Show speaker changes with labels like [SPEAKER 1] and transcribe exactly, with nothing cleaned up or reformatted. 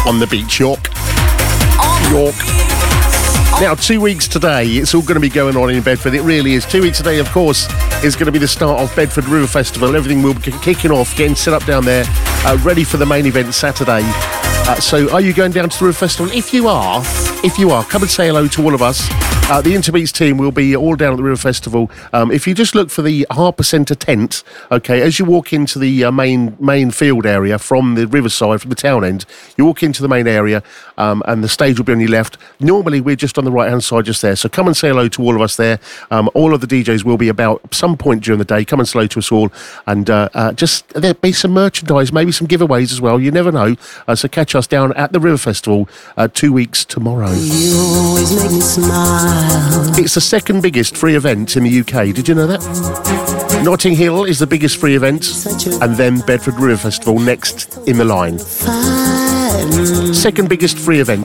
[SPEAKER 1] on the beach, York. York. Now, two weeks today, it's all going to be going on in Bedford. It really is. Two weeks today, of course, is going to be the start of Bedford River Festival. Everything will be kicking off, getting set up down there, uh, ready for the main event Saturday. Uh, so, are you going down to the River Festival? If you are, if you are, come and say hello to all of us. Uh, the Interbeats team will be all down at the River Festival. Um, if you just look for the Harper Centre tent, okay, as you walk into the uh, main main field area from the riverside, from the town end, you walk into the main area um, and the stage will be on your left. Normally, we're just on the right-hand side, just there. So come and say hello to all of us there. Um, all of the D Js will be about some point during the day. Come and say hello to us all. And uh, uh, just there'll be some merchandise, maybe some giveaways as well. You never know. Uh, so catch us down at the River Festival uh, two weeks tomorrow.
[SPEAKER 2] You always make me smile.
[SPEAKER 1] It's the second biggest free event in the U K. Did you know that? Notting Hill is the biggest free event, and then Bedford River Festival next in the line. Second biggest free event.